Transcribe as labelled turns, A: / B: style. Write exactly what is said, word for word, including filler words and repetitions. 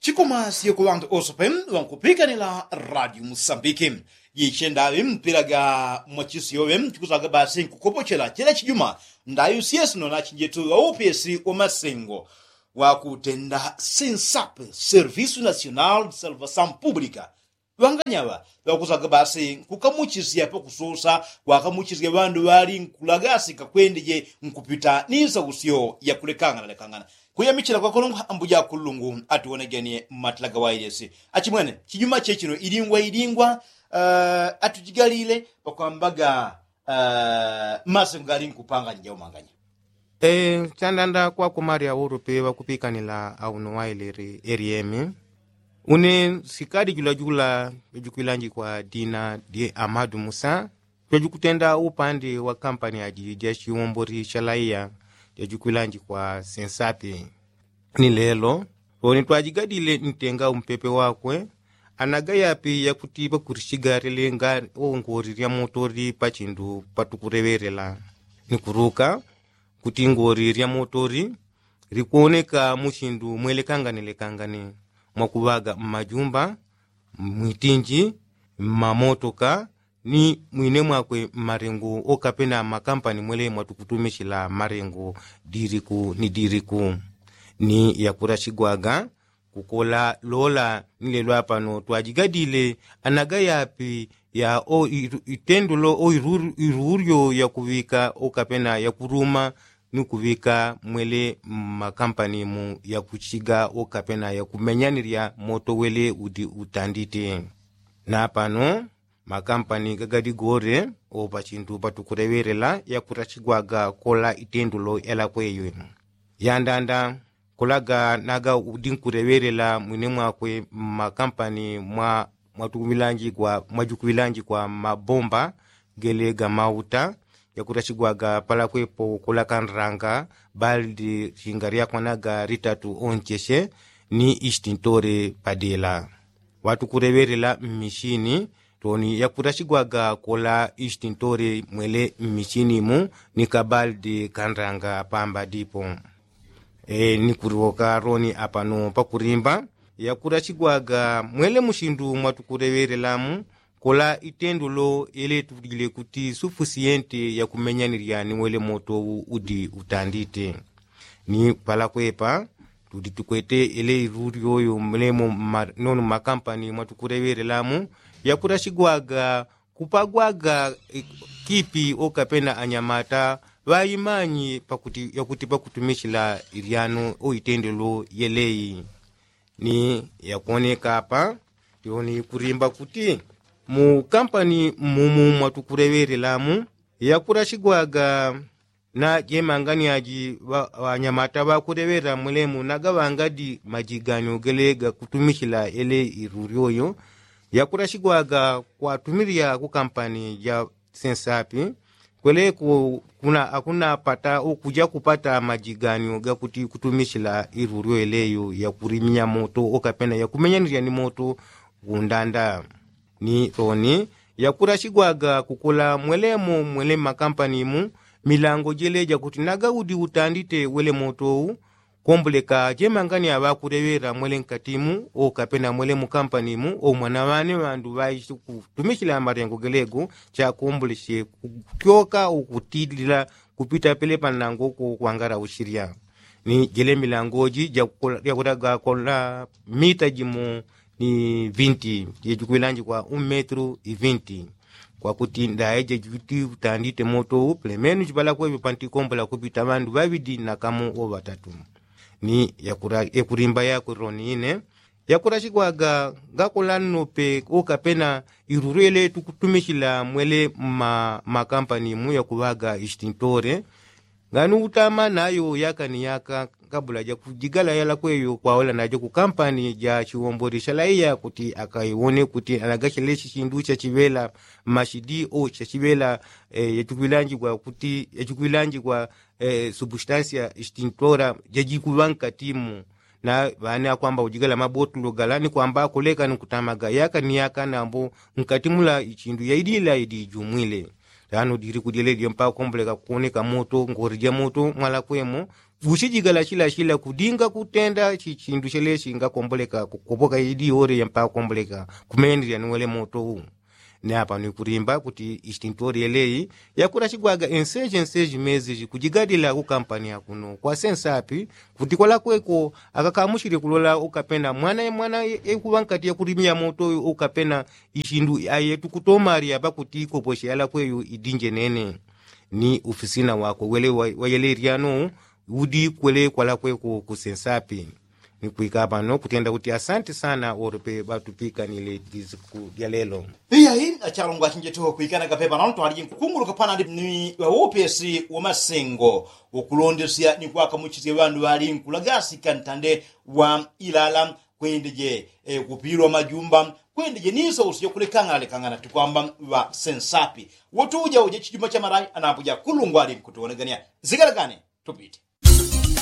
A: Chikuma siyo kuwantu osopem wankupika nila Radio Mosambike. Yichendawe mpiraga mwachisiyowe chikuzaga basi nkukopo chela chela chijuma. Ndayu siyesi nona chinjetu wa upesi wa masengo. Wakutenda SENSAP, Serviço Nacional de Salvação Pública. Wanganyawa wakuzaga basi kukamuchisia po kusosa wakamuchisia bandu wali nkulagasi kakwendeje nkupita niza usio ya kulekanga na lekangana. Kuya michila kwa kolongo ambuja kulungu atuonegeni matlaga wairesi. Achimwene, chijuma chechino ilingwa ilingwa uh, atujigalile wakwambaga uh, masengali nkupanga njao manganya.
B: E, chandanda kwa kumari ya urupe wakupika nila au nuwaile eriemi. Une sikadi jula jula jukuilanji kwa Dina di Amadu Musa. Jukutenda upande wa kampani ya jeshi umbori shalaia jukuilanji kwa sensapi ni lelo. Oni tuajigadile nitenga umpepe wakwe. Anagaya pi ya kutiba kurishigari nga ngori ya motori pachindu patukureverela. Nikuruka kuti ngori ya motori rikuoneka mushindu mwele kangane kangane. Mwakubaga majumba, mwitinji, mamotoka, ni mwine mwakwe marengo, okapena makampani mwele mwatukutumishila marengo diriku ni diriku. Ni ya kurashigwaga, kukola lola nilelo apano tuajigadile anagaya api ya o itendulo o irurio ya kuvika okapena ya kuruma ni kuvika mwele makampani mu ya kuchiga okapena ya kumenyaniria moto wele udi utandite. Na pano makampani gagadi gore o pachintu patukureverela ya kurachigwaga kola itendulo ela kweyo. Yandanda kolaga naga udinkureverela mwine mwakwe makampani mwa mwatukumilanji kwa mwajukumilanji kwa mabomba gele gamauta ya kurashigwaga pala kwepo kula kanranga baldi shingaria kwa naga ritatu oncheshe ni istintore padela. Watu kureverela mishini toni ya kurashigwaga kola istintore mwele mishini mu ni kabaldi kanranga pamba dipo. E, ni kuriwoka roni apano pakurimba ya kurashigwaga mwele mushindu mwatu kureverela mu kola itendulo ele tudile kuti suficiente ya kumenyaniria ni mwele moto udi utandite. Ni pala kwepa tuditukwete ele iruri oyo mlemo ma, nono makampani mwatukurevere lamu ya kurashigwaga kupagwaga kipi okapena anyamata vaimanyi pakuti ya kuti pakutumishila iriano o itendulo yelei. Ni ya kuoneka hapa yoni kurimba kuti mu kampani mumu mwatukurevere lamu ya kurashigwaga na jemangani aji wanyamata wa kurevera mulemu naga wangadi majiganyo gelega kutumishila ele irurioyo ya kurashigwaga kwa tumiria ku kampani ya sensapi kwele ku, kuna akuna pata o kuja kupata majiganyo ga kuti kutumishila irurio eleyo ya kurimia moto okapena ya kumenyanira ni moto undanda. Ni roni ya kurashigwaga kukula mwelemo mwele makampani mu milango jeleja kuti naga udi utandite wele moto kombuleka jemangani abakurevera mwele nkatimu o kapena mwele mu kampani mu o mwanawane wandu baishu kutumishila marengo gelego cha kombuleshe kyoka ukutidila kupita pele panango ko kwangara ushiria. Ni jele milangoji ya kuraga kola mita jimu ni vinti yejukuilanji kwa un metro i vinti kwa kuti ndaeje juti utandite moto uple menu jibala kwa panti kombola kupita bandu babidi na kamo o batatu. Ni yakura ekurimba ya kuroni ine yakurashigwaga gakolano pe okapena irurele tukutumishila mwele ma makampani mu yakubaga istintore nganu utama nayo yaka ni yaka kabula ja kujigala yala kweyo kwa wala najo ku kampani ja chiwombori shalaia kuti akaione kuti anagasheleshi shinducha chivela mashidi o chivela e, yetukuilanji kwa kuti yetukuilanji kwa e, substantia extintora jajikubanka timu na bana kwamba ujigala mabotulo galani kwamba koleka nikutamaga yaka ni yaka nambo nkatimula ichindu yaidila idi jumwile. Dano diri kudile di mpa kompleka kuoneka moto ngorija moto mwala kwemo vushijigala shila shila kudinga kutenda chindu chele shinga komboleka kukopoka idi ore yampa komboleka kumendria niwele moto huu ne hapa ni kurimba kuti istintori elei yakura chigwaga enseje enseje mezi kujigadila ku kampani yakuno kwa sensapi kuti kola kweko akakamushire kulola ukapena mwana mwana ekubankati ya kurimia moto ukapena ishindu ayetu kutomari aba kuti koposhe yala kweyo idinje nene ni ofisina wako wele wayeleriano udi kwele kwala kweko kusensapi ni kuikapa no kutenda kuti asante sana orope batupika nile diziku ya lelo
A: iya hii acharongwa chinjeto kuikana kapepa na mtu haliji kukunguru kapana ni wopesi wa masengo ukulondesia ni kwa kamuchizi wandu wali nkulagasi kantande wa ilala kwendeje e, kupirwa majumba kwendeje niso usiyo kulikanga alikangana tukwamba wa sensapi wotu uja uje chijuma cha marai anapuja kulungwali kutuonegania zigaragane tupite